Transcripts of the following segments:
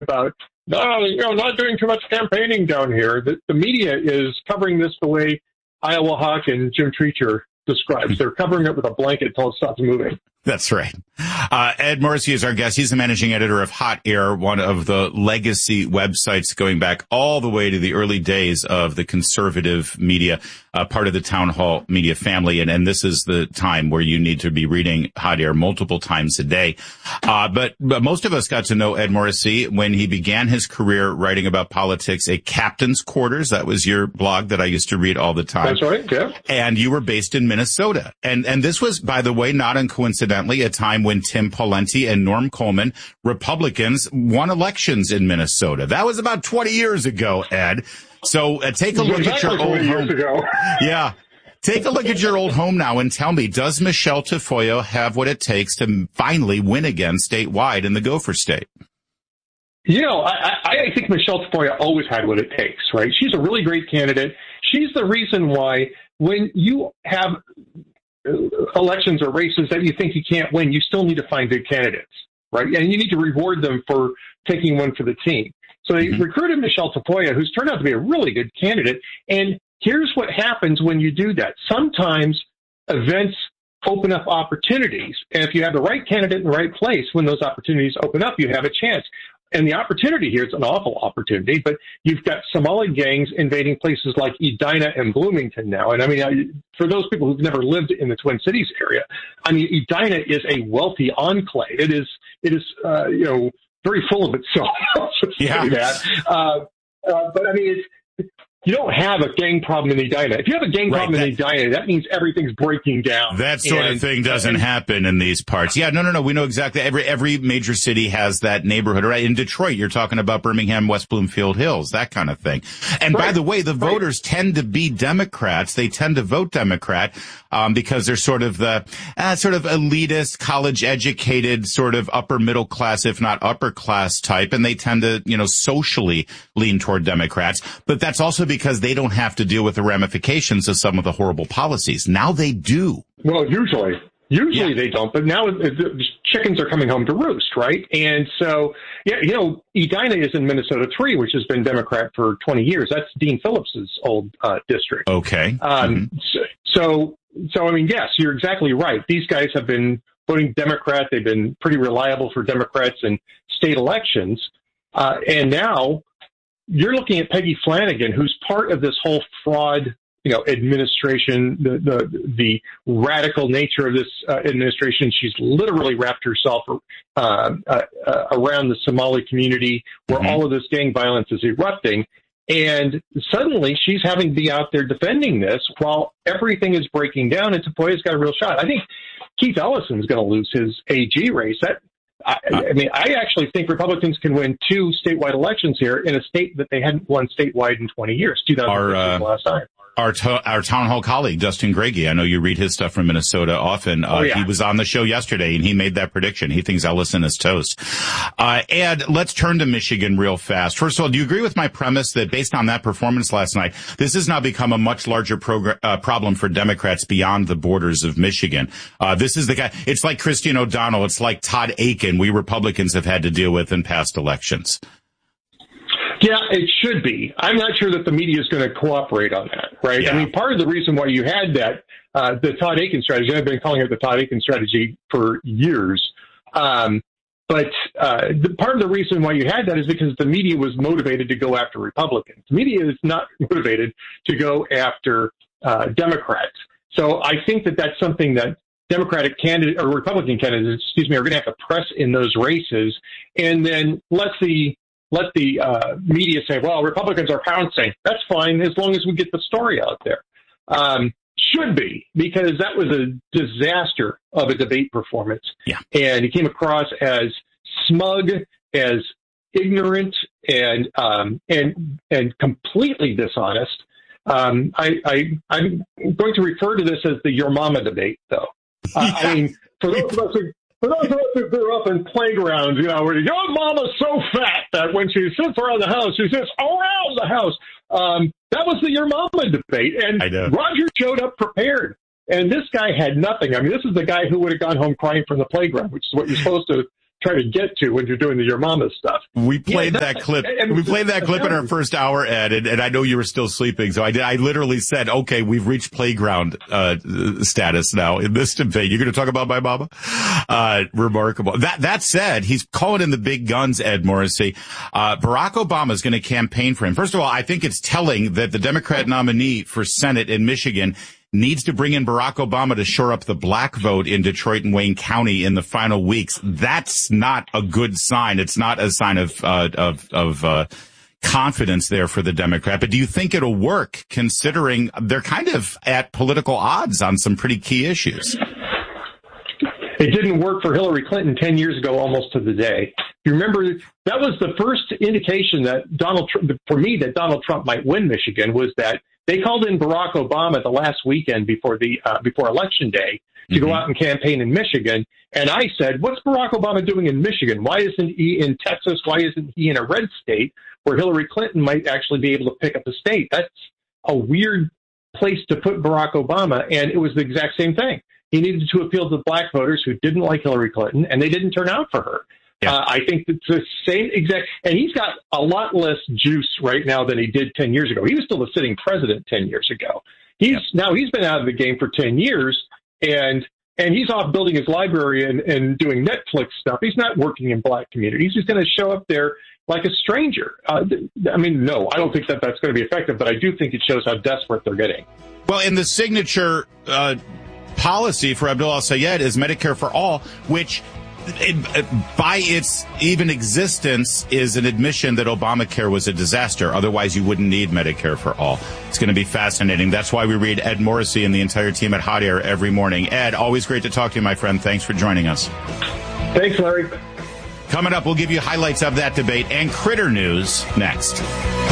about, no, not doing too much campaigning down here. The media is covering this the way Iowa Hawk and Jim Treacher describes. They're covering it with a blanket until it stops moving. That's right. Ed Morrissey is our guest. He's the managing editor of Hot Air, one of the legacy websites going back all the way to the early days of the conservative media, part of the Town Hall media family. And this is the time where you need to be reading Hot Air multiple times a day. But most of us got to know Ed Morrissey when he began his career writing about politics at Captain's Quarters. That was your blog that I used to read all the time. That's right, yeah. And you were based in Minnesota. And this was, by the way, not uncoincidentally, a time when Tim Pawlenty and Norm Coleman, Republicans, won elections in Minnesota. That was about 20 years ago, Ed. So take a look at your old home. Yeah. Take a look at your old home now and tell me, does Michelle Tafoya have what it takes to finally win again statewide in the Gopher State? I think Michelle Tafoya always had what it takes, right? She's a really great candidate. She's the reason why when you have elections or races that you think you can't win, you still need to find good candidates, right? And you need to reward them for taking one for the team. So they recruited Michelle Tafoya, who's turned out to be a really good candidate. And here's what happens when you do that. Sometimes events open up opportunities. And if you have the right candidate in the right place, when those opportunities open up, you have a chance. And the opportunity here is an awful opportunity, but you've got Somali gangs invading places like Edina and Bloomington now. And I mean, for those people who've never lived in the Twin Cities area, I mean, Edina is a wealthy enclave. It is, very full of itself. Yeah. But I mean, you don't have a gang problem in Edina. If you have a gang problem in Edina, that means everything's breaking down. That sort of thing doesn't happen in these parts. Yeah, no. We know exactly. Every major city has that neighborhood, right? In Detroit, you're talking about Birmingham, West Bloomfield Hills, that kind of thing. And by the way, the voters tend to be Democrats. They tend to vote Democrat, because they're sort of the, sort of elitist, college educated, sort of upper middle class, if not upper class type. And they tend to, socially lean toward Democrats. But that's also because they don't have to deal with the ramifications of some of the horrible policies. Now they do. Well, usually they don't, but now the chickens are coming home to roost, right? And so, Edina is in Minnesota 3, which has been Democrat for 20 years. That's Dean Phillips's old district. Okay. So I mean, yes, you're exactly right. These guys have been voting Democrat. They've been pretty reliable for Democrats in state elections. And now you're looking at Peggy Flanagan, who's part of this whole fraud, administration, the radical nature of this administration. She's literally wrapped herself around the Somali community where all of this gang violence is erupting. And suddenly she's having to be out there defending this while everything is breaking down, and Tafoya's got a real shot. I think Keith Ellison's going to lose his AG race. I actually think Republicans can win 2 statewide elections here in a state that they hadn't won statewide in 20 years. 2015 was the last time. Our town hall colleague, Dustin Grege, I know you read his stuff from Minnesota often. He was on the show yesterday and he made that prediction. He thinks Ellison is toast. Ed, let's turn to Michigan real fast. First of all, do you agree with my premise that based on that performance last night, this has now become a much larger problem for Democrats beyond the borders of Michigan? This is the guy, it's like Christine O'Donnell. It's like Todd Akin we Republicans have had to deal with in past elections. Yeah, it should be. I'm not sure that the media is going to cooperate on that, right? Yeah. I mean, part of the reason why you had that, the Todd Akin strategy, I've been calling it the Todd Akin strategy for years. But part of the reason why you had that is because the media was motivated to go after Republicans. The media is not motivated to go after Democrats. So I think that that's something that Democratic candidate or Republican candidates, are going to have to press in those races, and then let the media say, well, Republicans are pouncing. That's fine as long as we get the story out there. Should be, because that was a disaster of a debate performance. Yeah. And he came across as smug, as ignorant, and completely dishonest. I'm going to refer to this as the Your Mama debate, though. I mean, for those of us who grew up in playgrounds, where your mama's so fat that when she sits around the house, she sits around the house. That was the Your Mama debate. And Roger showed up prepared. And this guy had nothing. I mean, this is the guy who would have gone home crying from the playground, which is what you're supposed to try to get to when you're doing the Your Mama stuff. We played that clip. We played that clip in our first hour, Ed, and I know you were still sleeping, so I literally said, okay, we've reached playground status now in this debate. You're going to talk about my mama? Remarkable. That said, he's calling in the big guns, Ed Morrissey. Barack Obama is going to campaign for him. First of all, I think it's telling that the Democrat nominee for Senate in Michigan needs to bring in Barack Obama to shore up the black vote in Detroit and Wayne County in the final weeks. That's not a good sign. It's not a sign of confidence there for the Democrat. But do you think it'll work, considering they're kind of at political odds on some pretty key issues? It didn't work for Hillary Clinton 10 years ago, almost to the day. You remember, that was the first indication that Donald Trump might win Michigan, was that they called in Barack Obama the last weekend before Election Day to go out and campaign in Michigan. And I said, what's Barack Obama doing in Michigan? Why isn't he in Texas? Why isn't he in a red state where Hillary Clinton might actually be able to pick up a state? That's a weird place to put Barack Obama. And it was the exact same thing. He needed to appeal to black voters who didn't like Hillary Clinton, and they didn't turn out for her. Yeah. I think it's the same exact, and he's got a lot less juice right now than he did 10 years ago. He was still a sitting president 10 years ago. Now he's been out of the game for 10 years, and he's off building his library and doing Netflix stuff. He's not working in black communities. He's going to show up there like a stranger. No, I don't think that that's going to be effective, but I do think it shows how desperate they're getting. Well, in the signature policy for Abdul El-Sayed is Medicare for All, which by its even existence is an admission that Obamacare was a disaster. Otherwise, you wouldn't need Medicare for All. It's going to be fascinating. That's why we read Ed Morrissey and the entire team at Hot Air every morning. Ed, always great to talk to you, my friend. Thanks for joining us. Thanks, Larry. Coming up, we'll give you highlights of that debate and critter news next.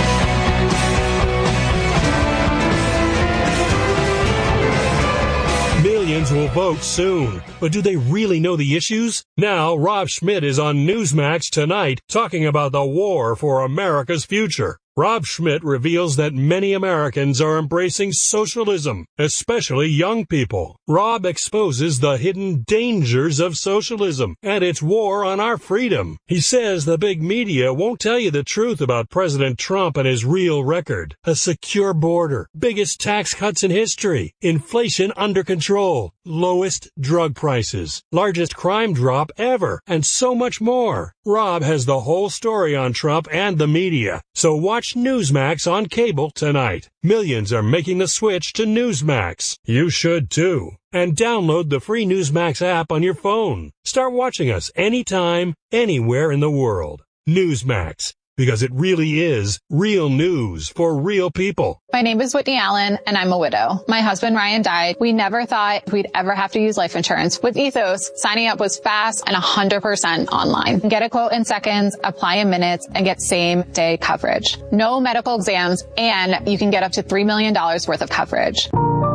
Millions will vote soon, but do they really know the issues? Now, Rob Schmitt is on Newsmax tonight talking about the war for America's future. Rob Schmitt reveals that many Americans are embracing socialism, especially young people. Rob exposes the hidden dangers of socialism and its war on our freedom. He says the big media won't tell you the truth about President Trump and his real record. A secure border, biggest tax cuts in history, inflation under control, lowest drug prices, largest crime drop ever, and so much more. Rob has the whole story on Trump and the media, so watch Newsmax on cable tonight. Millions are making the switch to Newsmax. You should too. And download the free Newsmax app on your phone. Start watching us anytime, anywhere in the world. Newsmax, because it really is real news for real people. My name is Whitney Allen, and I'm a widow. My husband, Ryan, died. We never thought we'd ever have to use life insurance. With Ethos, signing up was fast and 100% online. Get a quote in seconds, apply in minutes, and get same-day coverage. No medical exams, and you can get up to $3 million worth of coverage.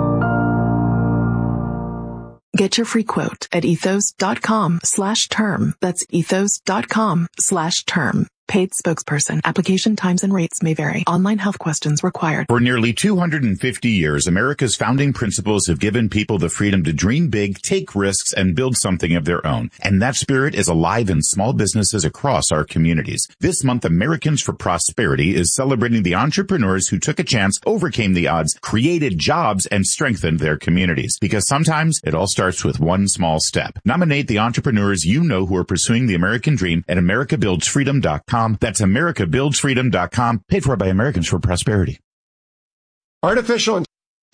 Get your free quote at ethos.com/term. That's ethos.com/term. Paid spokesperson. Application times and rates may vary. Online health questions required. For nearly 250 years, America's founding principles have given people the freedom to dream big, take risks, and build something of their own. And that spirit is alive in small businesses across our communities. This month, Americans for Prosperity is celebrating the entrepreneurs who took a chance, overcame the odds, created jobs, and strengthened their communities. Because sometimes it all starts with one small step. Nominate the entrepreneurs you know who are pursuing the American dream at AmericaBuildsFreedom.com. That's AmericaBuildsFreedom.com, paid for by Americans for Prosperity. Artificial.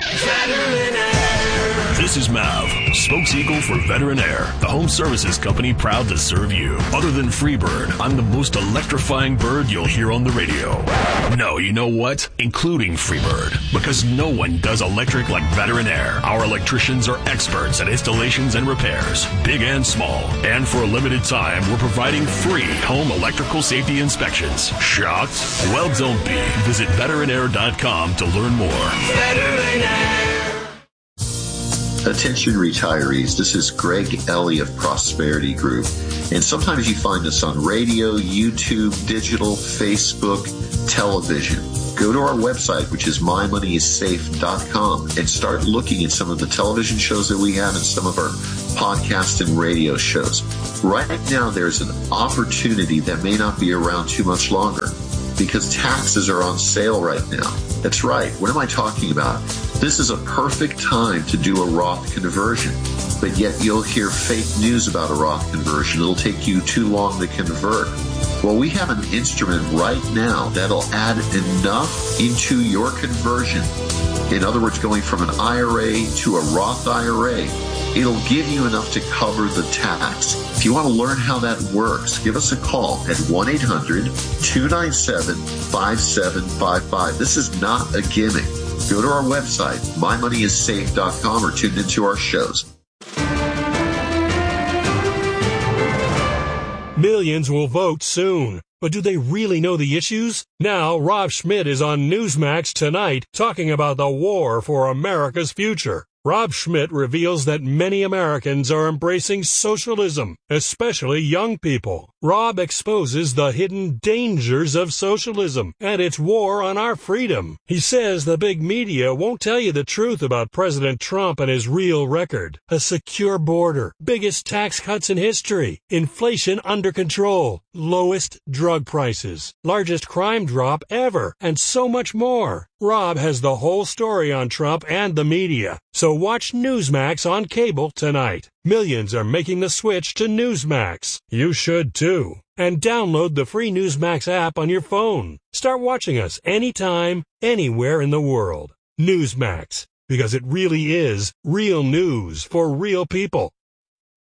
This is Mav, spokes-eagle for Veteran Air, the home services company proud to serve you. Other than Freebird, I'm the most electrifying bird you'll hear on the radio. No, you know what? Including Freebird, because no one does electric like Veteran Air. Our electricians are experts at installations and repairs, big and small. And for a limited time, we're providing free home electrical safety inspections. Shocked? Well, don't be. Visit veteranair.com to learn more. Veteran Air. Attention retirees, this is Greg Ellie of Prosperity Group. And sometimes you find us on radio, YouTube, digital, Facebook, television. Go to our website, which is mymoneyissafe.com, and start looking at some of the television shows that we have and some of our podcast and radio shows. Right now, there's an opportunity that may not be around too much longer because taxes are on sale right now. That's right. What am I talking about? This is a perfect time to do a Roth conversion, but yet you'll hear fake news about a Roth conversion. It'll take you too long to convert. Well, we have an instrument right now that'll add enough into your conversion. In other words, going from an IRA to a Roth IRA, it'll give you enough to cover the tax. If you want to learn how that works, give us a call at 1-800-297-5755. This is not a gimmick. Go to our website, mymoneyissafe.com, or tune into our shows. Millions will vote soon. But do they really know the issues? Now, Rob Schmidt is on Newsmax tonight talking about the war for America's future. Rob Schmidt reveals that many Americans are embracing socialism, especially young people. Rob exposes the hidden dangers of socialism and its war on our freedom. He says the big media won't tell you the truth about President Trump and his real record. A secure border, biggest tax cuts in history, inflation under control, lowest drug prices, largest crime drop ever, and so much more. Rob has the whole story on Trump and the media. So watch Newsmax on cable tonight. Millions are making the switch to Newsmax. You should too. And download the free Newsmax app on your phone. Start watching us anytime, anywhere in the world. Newsmax, because it really is real news for real people.